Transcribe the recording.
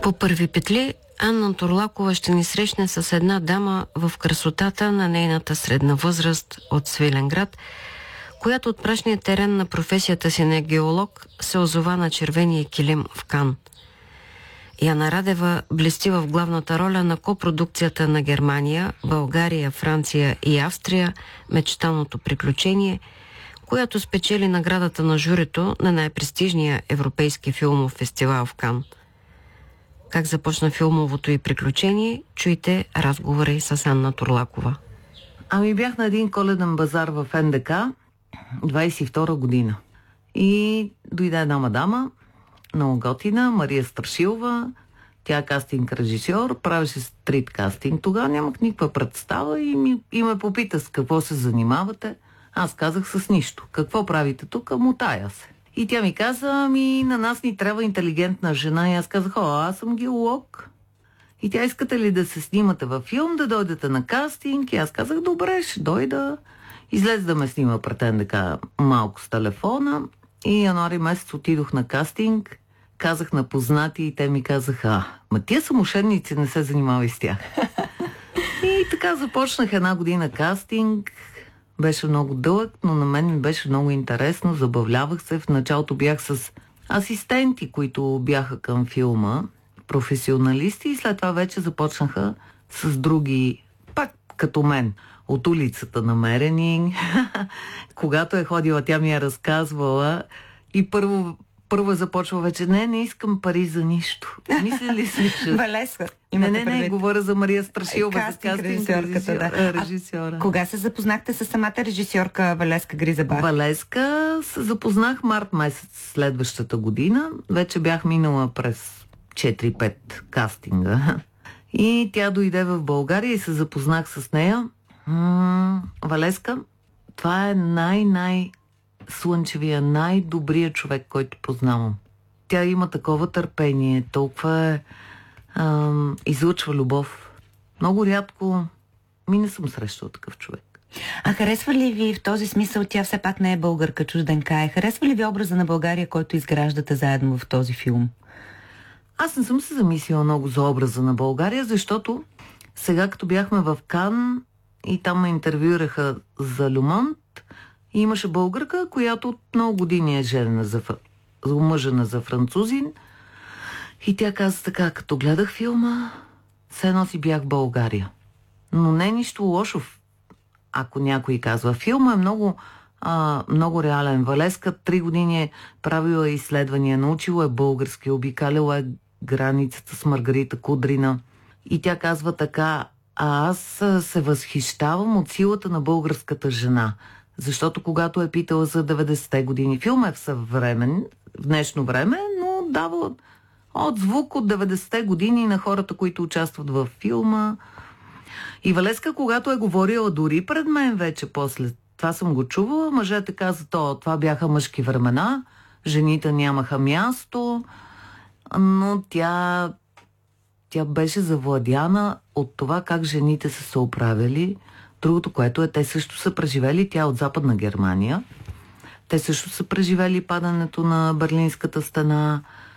По първи петли Анна Торлакова ще ни срещне с една дама в красотата на нейната средна възраст от Свиленград, която от прашния терен на професията си на геолог се озова на червения килим в Кан. Яна Радева блести в главната роля на копродукцията на Германия, България, Франция и Австрия «Мечтаното приключение», която спечели наградата на журито на най-престижния европейски филмов фестивал в Кан. Как започна филмовото й приключение, чуйте разговора и с Анна Торлакова. Бях на един коледен базар в НДК 22 година. И дойде една мадама, много готина, Мария Страшилова. Тя е кастинг режисьор, правеше стрит кастинг. Тогава нямах никаква представа и ме попита с какво се занимавате. Аз казах с нищо. Какво правите тук? Мотая се. И тя ми каза, на нас ни трябва интелигентна жена. И аз казах, аз съм геолог. И тя, искате ли да се снимате във филм, да дойдете на кастинг? И аз казах, добре, ще дойда. Излез да ме снима пред НДК малко с телефона. И януари месец отидох на кастинг. Казах на познати и те ми казаха, тия са мошенници, не се занимавай с тях. И така започнах една година кастинг. Беше много дълъг, но на мен ми беше много интересно. Забавлявах се. В началото бях с асистенти, които бяха към филма, професионалисти, и след това вече започнаха с други, пак като мен, от улицата намерени. Когато е ходила, тя ми е разказвала и първо започва вече, не искам пари за нищо. Мисля ли си, че... Валеска. Не, говоря за Мария Страшилова, кастинг режисьора. Кога се запознахте с самата режисьорка Валеска Гризабах? Валеска се запознах март месец следващата година. Вече бях минала през 4-5 кастинга. И тя дойде в България и се запознах с нея. Валеска, това е слънчевия, най-добрият човек, който познавам. Тя има такова търпение, толкова излъчва любов. Много рядко не съм срещала такъв човек. А харесва ли ви в този смисъл, тя все пак не е българка, чужденка, харесва ли ви образа на България, който изграждате заедно в този филм? Аз не съм се замислила много за образа на България, защото сега като бяхме в Кан и там ме интервюираха за Люмонт, и имаше българка, която от много години е омъжена за французин. И тя каза така, като гледах филма, все едно си бях в България. Но не е нищо лошо, ако някой казва. Филма е много реален. Валеска 3 години е правила изследвания, научила е български, обикаляла е границата с Маргарита Кудрина. И тя казва така, аз се възхищавам от силата на българската жена. Защото когато е питала за 90-те години, филм е съвремен, в днешно време, но дава отзвук от 90-те години на хората, които участват във филма. И Валеска, когато е говорила дори пред мен вече после, това съм го чувала, мъжете казват, това бяха мъжки времена, жените нямаха място, но тя беше завладяна от това как жените са се оправили. Другото, което е, те също са преживели, тя от Западна Германия, те също са преживели падането на Берлинската стена,